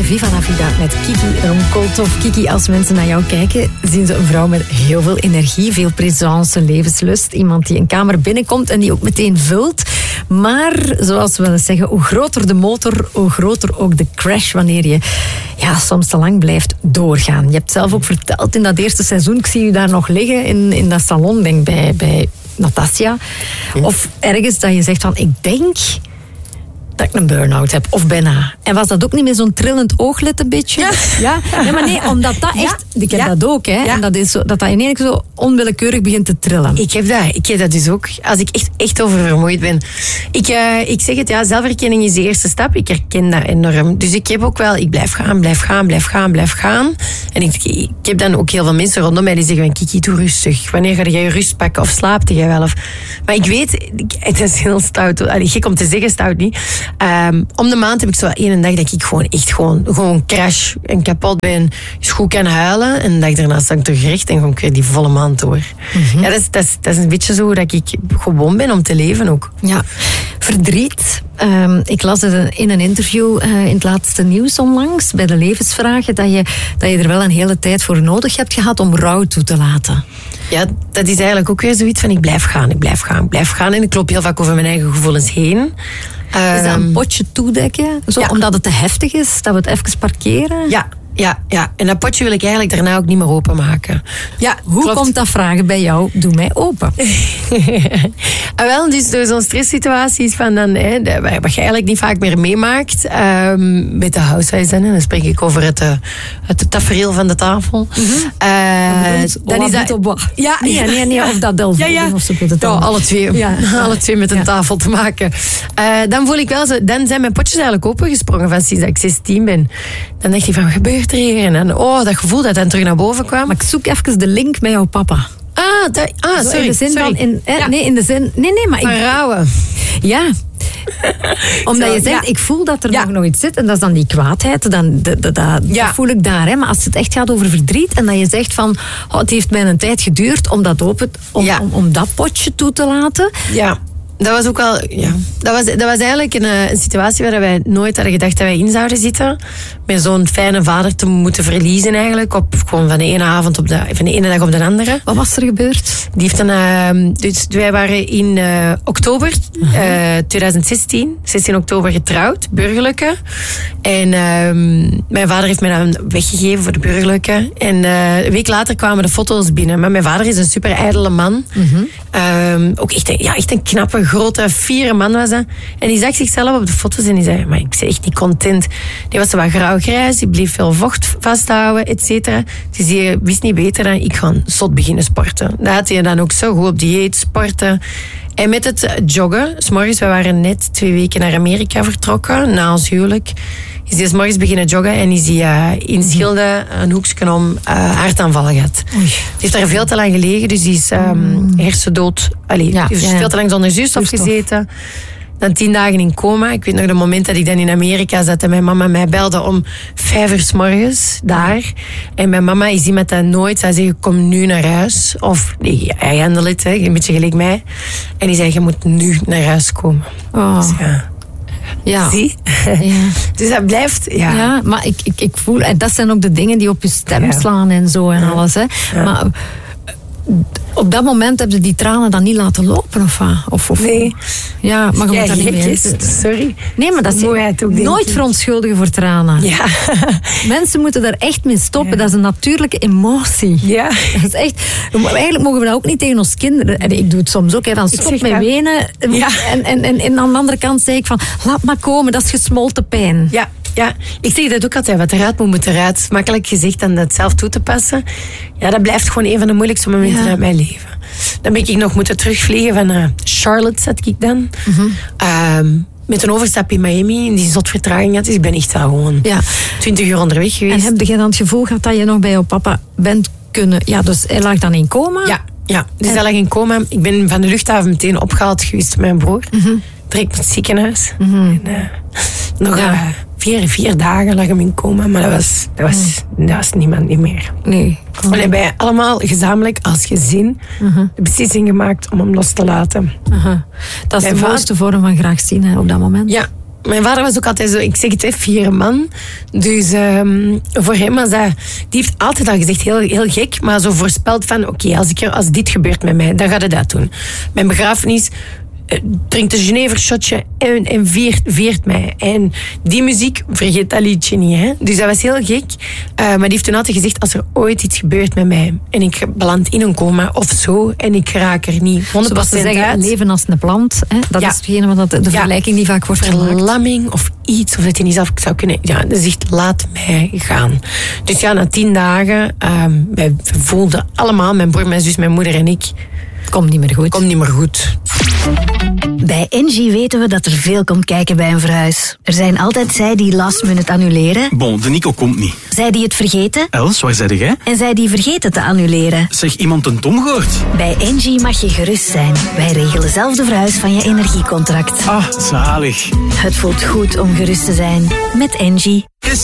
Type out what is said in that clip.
Viva la Vida met Kiki Ronkoltov. Kiki, als mensen naar jou kijken, zien ze een vrouw met heel veel energie, veel présence, levenslust. Iemand die een kamer binnenkomt en die ook meteen vult. Maar, zoals we wel eens zeggen, hoe groter de motor, hoe groter ook de crash wanneer je soms te lang blijft doorgaan. Je hebt zelf ook verteld in dat eerste seizoen, ik zie je daar nog liggen in dat salon, denk bij Natasja. Of ergens dat je zegt van, ik denk dat ik een burn-out heb, of bijna. En was dat ook niet meer zo'n trillend ooglid een beetje? Ja. Nee, maar nee, omdat dat echt... Ik heb dat ook, hè. Ja. En dat is zo, dat in één keer zo onwillekeurig begint te trillen. Ik heb dat dus ook. Als ik echt oververmoeid ben. Ik zeg het, zelfherkenning is de eerste stap. Ik herken dat enorm. Dus ik heb ook wel... Ik blijf gaan. En ik heb dan ook heel veel mensen rondom mij die zeggen van, Kiki, doe rustig. Wanneer ga je rust pakken? Of slaapt jij wel? Maar ik weet... Het is heel stout. Gek om te zeggen, stout niet. Om de maand heb ik zo één dag dat ik gewoon crash en kapot ben, eens goed kan huilen en de dag daarna sta ik terug recht en gewoon weer die volle maand door. Mm-hmm. Ja, dat is een beetje zo dat ik gewoon ben om te leven ook. Ja, verdriet. Ik las het in een interview in het laatste nieuws onlangs bij de levensvragen dat je er wel een hele tijd voor nodig hebt gehad om rouw toe te laten. Ja, dat is eigenlijk ook weer zoiets van ik blijf gaan en ik loop heel vaak over mijn eigen gevoelens heen. Is dat een potje toedekken? Omdat het te heftig is, dat we het even parkeren? Ja. En dat potje wil ik eigenlijk daarna ook niet meer openmaken. Ja, hoe komt dat vragen bij jou? Doe mij open. Wel, dus door zo'n stresssituaties van dan, wat je eigenlijk niet vaak meer meemaakt, met de housewives, dan spreek ik over het tafereel van de tafel. Mm-hmm. Dan is dat... Nee, of dat delven. Of alle twee. Ja. Alle twee met een tafel te maken. Dan voel ik wel zo, dan zijn mijn potjes eigenlijk opengesprongen van sinds dat ik 16 ben. Dan dacht ik van, wat gebeurt er hier? En dan, dat gevoel dat dan terug naar boven kwam. Maar ik zoek even de link met jouw papa. Sorry. In de zin van... Nee, in de zin... Nee, maar... Van rouwen. Ja. Omdat je zegt, ik voel dat er nog iets zit. En dat is dan die kwaadheid. Dat voel ik daar. Hè. Maar als het echt gaat over verdriet. En dat je zegt van... het heeft mij een tijd geduurd om dat om dat potje toe te laten. Ja. Dat was ook wel... Ja. Dat was eigenlijk een situatie waar wij nooit hadden gedacht dat wij in zouden zitten. Met zo'n fijne vader te moeten verliezen eigenlijk. Gewoon van de ene dag op de andere. Wat was er gebeurd? Die heeft dus wij waren in oktober 2016. 16 oktober getrouwd. Burgerlijke. En mijn vader heeft mij dan weggegeven voor de burgerlijke. En een week later kwamen de foto's binnen. Maar mijn vader is een super ijdele man. Mm-hmm. Ook echt een knappe, grote, fiere man was dat. En die zag zichzelf op de foto's en die zei, maar ik ben echt niet content. Die was zo wat grauw-grijs, die bleef veel vocht vasthouden, et cetera. Dus die wist niet beter dan, ik ga zot beginnen sporten. Dat had hij dan ook zo goed op dieet, sporten. En met het joggen, 's morgens, we waren net 2 weken naar Amerika vertrokken, na ons huwelijk. Is hij 's morgens beginnen joggen en is hij in Schilde een hoekje om hartaanvallen gehad. Die heeft daar veel te lang gelegen, dus die is hersendood. Die heeft veel te lang zonder zuurstof gezeten. Dan 10 dagen in coma. Ik weet nog de moment dat ik dan in Amerika zat en mijn mama mij belde om 5 uur 's morgens daar. En mijn mama is iemand dat nooit zou zeggen, kom nu naar huis. Of, hij handelt het, een beetje gelijk mij. En die zei, je moet nu naar huis komen. Dus ja. Zie? Ja. Dus dat blijft... Ja, maar ik voel... En dat zijn ook de dingen die op je stem slaan en zo en alles. Hè. Ja. Maar op dat moment hebben ze die tranen dan niet laten lopen, of nee. Ja, maar je moet dat niet meer... Sorry. Nee, maar dat is nooit verontschuldigen voor tranen. Ja. Mensen moeten daar echt mee stoppen. Ja. Dat is een natuurlijke emotie. Ja. Dat is echt... Eigenlijk mogen we dat ook niet tegen ons kinderen... En ik doe het soms ook, van stop met wenen. Ja. En aan de andere kant zeg ik van... Laat maar komen, dat is gesmolten pijn. Ja, ik zeg dat ook altijd. Wat eruit moet eruit. Makkelijk gezegd dan dat zelf toe te passen. Ja, dat blijft gewoon een van de moeilijkste momenten uit mijn leven. Dan ben ik nog moeten terugvliegen van Charlotte, zat ik dan. Mm-hmm. Met een overstap in Miami, in die zot vertraging had. Dus ik ben echt wel gewoon 20 uur onderweg geweest. En heb je dan het gevoel gehad dat je nog bij jouw papa bent kunnen... Ja, dus hij lag dan in coma? Ja, dus hij lag in coma. Ik ben van de luchthaven meteen opgehaald geweest met mijn broer. Mm-hmm. Direct naar het ziekenhuis. Mm-hmm. En, nog 4 dagen lag hem in coma, maar dat was niemand niet meer. Nee. We hebben allemaal gezamenlijk als gezin de beslissing gemaakt om hem los te laten. Dat is de mooiste vorm van graag zien op dat moment. Mijn vader was ook altijd zo, ik zeg het, fiere man. Dus voor hem was dat... Die heeft altijd al gezegd, heel gek, maar zo voorspeld van... Oké, als dit gebeurt met mij, dan gaat hij dat doen. Mijn begrafenis... drinkt een Genever-shotje en viert mij. En die muziek, vergeet dat liedje niet. Hè? Dus dat was heel gek. Maar die heeft toen altijd gezegd, als er ooit iets gebeurt met mij... en ik beland in een coma of zo... en ik raak er niet 100% Zoals ze zeggen, uit... leven als een plant. Hè? Dat is hetgene wat de vergelijking die vaak wordt gemaakt. Verlamming of iets, of dat je niet zelf zou kunnen... Ja, dat is echt, laat mij gaan. Dus ja, na 10 dagen... wij voelden allemaal, mijn broer, mijn zus, mijn moeder en ik... Komt niet meer goed. Komt niet meer goed. Bij Engie weten we dat er veel komt kijken bij een verhuis. Er zijn altijd zij die last minute annuleren. Bon, de Nico komt niet. Zij die het vergeten. Els, waar zei jij? En zij die vergeten te annuleren. Zeg, iemand een Tom gehoord? Bij Engie mag je gerust zijn. Wij regelen zelf de verhuis van je energiecontract. Ah, zalig. Het voelt goed om gerust te zijn. Met Engie.